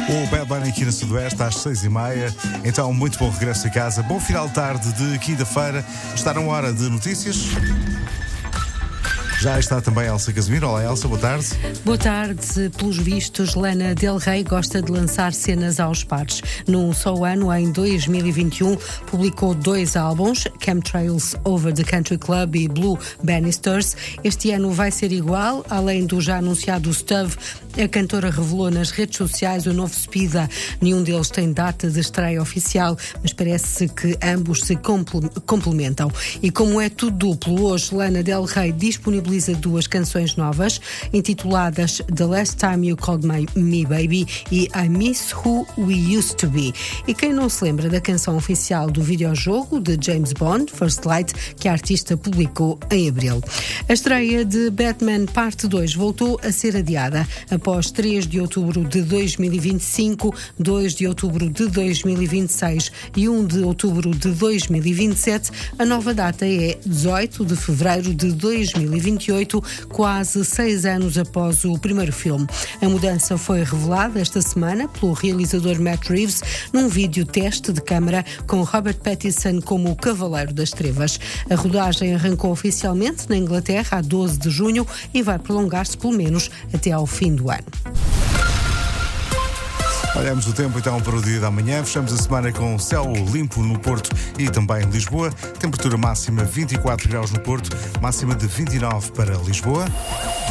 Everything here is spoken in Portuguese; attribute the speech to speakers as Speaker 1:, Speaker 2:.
Speaker 1: O Bad Bunny aqui na Sudoeste às 6h30. Então, muito bom regresso a casa. Bom final de tarde de quinta-feira. Está na hora de notícias. Já está também a Elsa Casimiro. Olá, Elsa, boa tarde.
Speaker 2: Boa tarde. Pelos vistos, Lana Del Rey gosta de lançar cenas aos pares. Num só ano, em 2021, publicou 2 álbuns, Chemtrails Over the Country Club e Blue Bannisters. Este ano vai ser igual. Além do já anunciado Stuff, a cantora revelou nas redes sociais o novo Speeda. Nenhum deles tem data de estreia oficial, mas parece que ambos se complementam. E como é tudo duplo, hoje Lana Del Rey disponibiliza 2 canções novas, intituladas The Last Time You Called Me Baby e I Miss Who We Used to Be. E quem não se lembra da canção oficial do videojogo de James Bond, First Light, que a artista publicou em abril. A estreia de Batman Parte 2 voltou a ser adiada. Após 3 de outubro de 2025, 2 de outubro de 2026 e 1 de outubro de 2027, a nova data é 18 de fevereiro de 2028, quase 6 anos após o primeiro filme. A mudança foi revelada esta semana pelo realizador Matt Reeves num vídeo teste de câmara com Robert Pattinson como o Cavaleiro das Trevas. A rodagem arrancou oficialmente na Inglaterra a 12 de junho e vai prolongar-se pelo menos até ao fim do ano.
Speaker 1: Olhamos o tempo então para o dia da manhã. Fechamos a semana com céu limpo no Porto e também em Lisboa. Temperatura máxima 24 graus no Porto, máxima de 29 para Lisboa.